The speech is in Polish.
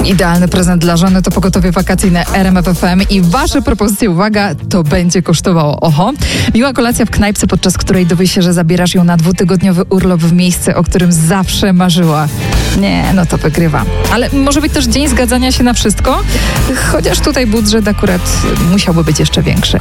Idealny prezent dla żony to pogotowie wakacyjne RMF FM i wasze propozycje, uwaga, to będzie kosztowało. Oho. Miła kolacja w knajpce, podczas której dowie się, że zabierasz ją na 2-tygodniowy urlop w miejsce, o którym zawsze marzyła. Nie, no to wygrywa. Ale może być też dzień zgadzania się na wszystko, chociaż tutaj budżet akurat musiałby być jeszcze większy.